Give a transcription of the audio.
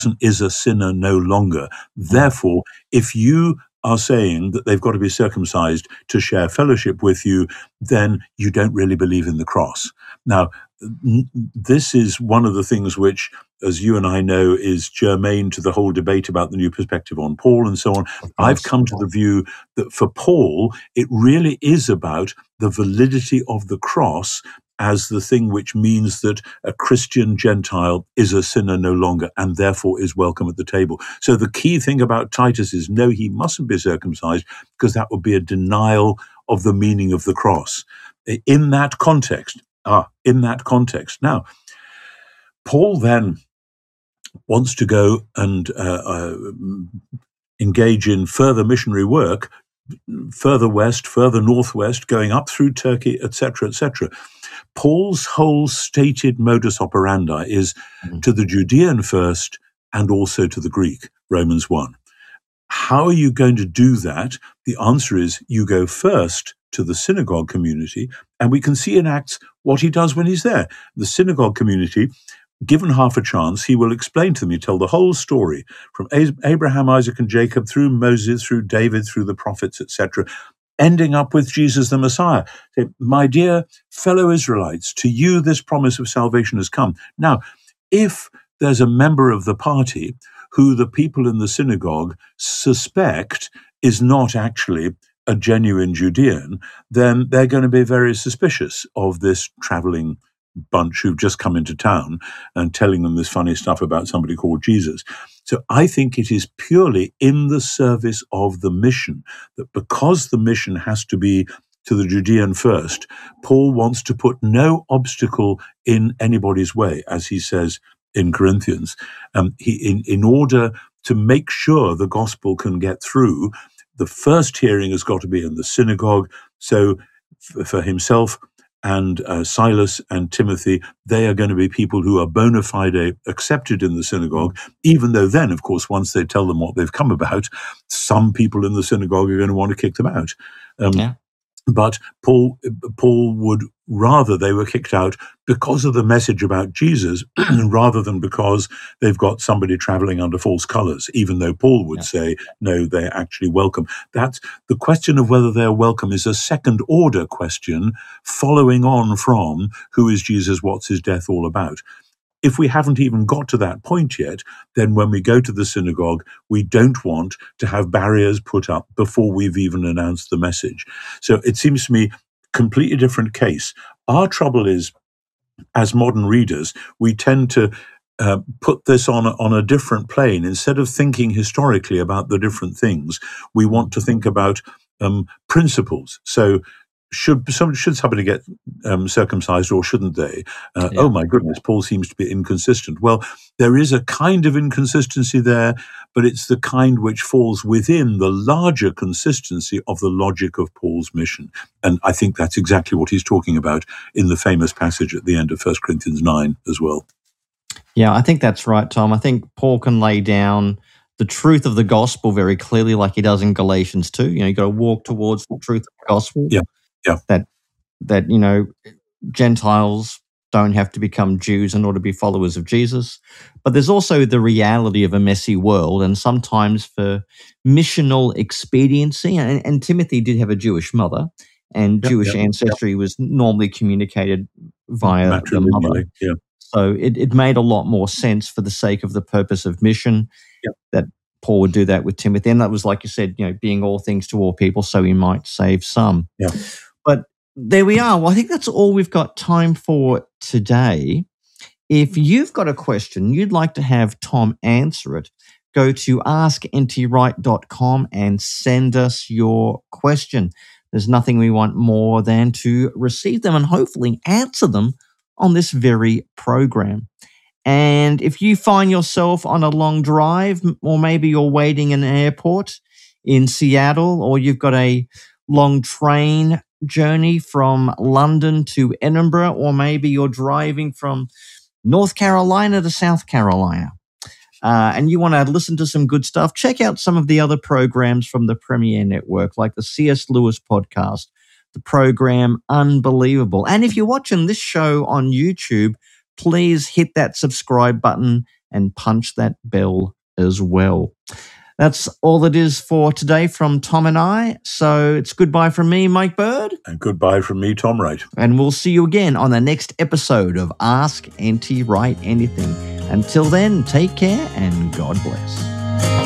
is a sinner no longer. Therefore, if you are saying that they've got to be circumcised to share fellowship with you, then you don't really believe in the cross. Now, this is one of the things which, as you and I know, is germane to the whole debate about the new perspective on Paul and so on. I've come to the view that for Paul, it really is about the validity of the cross as the thing which means that a Christian Gentile is a sinner no longer and therefore is welcome at the table. So the key thing about Titus is, no, he mustn't be circumcised, because that would be a denial of the meaning of the cross. In that context. Now, Paul then wants to go and engage in further missionary work, further west, further northwest, going up through Turkey, etc., etc. Paul's whole stated modus operandi is to the Judean first and also to the Greek, Romans 1. How are you going to do that? The answer is you go first to the synagogue community, and we can see in Acts what he does when he's there. The synagogue community, given half a chance, he will explain to them, you tell the whole story, from Abraham, Isaac, and Jacob, through Moses, through David, through the prophets, etc., ending up with Jesus the Messiah. Say, my dear fellow Israelites, to you this promise of salvation has come. Now, if there's a member of the party who the people in the synagogue suspect is not actually a genuine Judean, then they're going to be very suspicious of this traveling bunch who've just come into town and telling them this funny stuff about somebody called Jesus. So I think it is purely in the service of the mission that, because the mission has to be to the Judean first, Paul wants to put no obstacle in anybody's way, as he says in Corinthians. In order to make sure the gospel can get through, the first hearing has got to be in the synagogue. So for himself and Silas and Timothy, they are going to be people who are bona fide accepted in the synagogue, even though then, of course, once they tell them what they've come about, some people in the synagogue are going to want to kick them out. But Paul would rather they were kicked out because of the message about Jesus rather than because they've got somebody traveling under false colors, even though Paul would say, no, they're actually welcome. That's the question of whether they're welcome is a second order question following on from who is Jesus, what's his death all about. If we haven't even got to that point yet, then when we go to the synagogue, we don't want to have barriers put up before we've even announced the message. So it seems to me completely different case. Our trouble is, as modern readers, we tend to put this on a different plane. Instead of thinking historically about the different things, we want to think about principles. So should somebody get circumcised or shouldn't they? Oh my goodness, Paul seems to be inconsistent. Well, there is a kind of inconsistency there, but it's the kind which falls within the larger consistency of the logic of Paul's mission. And I think that's exactly what he's talking about in the famous passage at the end of 1 Corinthians 9 as well. Yeah, I think that's right, Tom. I think Paul can lay down the truth of the gospel very clearly, like he does in Galatians 2. You've got to walk towards the truth of the gospel. Yeah. That Gentiles don't have to become Jews in order to be followers of Jesus. But there's also the reality of a messy world, and sometimes for missional expediency, and Timothy did have a Jewish mother, and Jewish ancestry was normally communicated via the mother. Yeah. So it made a lot more sense for the sake of the purpose of mission that Paul would do that with Timothy. And that was, like you said, being all things to all people, so he might save some. Yeah. But there we are. Well, I think that's all we've got time for today. If you've got a question you'd like to have Tom answer it, go to askntwright.com and send us your question. There's nothing we want more than to receive them and hopefully answer them on this very program. And if you find yourself on a long drive, or maybe you're waiting in an airport in Seattle, or you've got a long train journey from London to Edinburgh, or maybe you're driving from North Carolina to South Carolina, and you want to listen to some good stuff, check out some of the other programs from the Premier Network, like the C.S. Lewis podcast, the program Unbelievable. And if you're watching this show on YouTube, please hit that subscribe button and punch that bell as well. That's all it is for today from Tom and I. So it's goodbye from me, Mike Bird. And goodbye from me, Tom Wright. And we'll see you again on the next episode of Ask NT Wright Anything. Until then, take care and God bless.